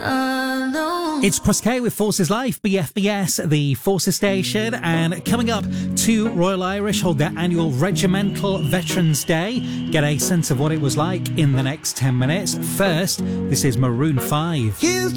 It's Chris K with Forces Life, BFBS, the Forces Station, and coming up, 2 Royal Irish hold their annual Regimental Veterans Day. Get a sense of what it was like in the next 10 minutes. First, this is Maroon 5.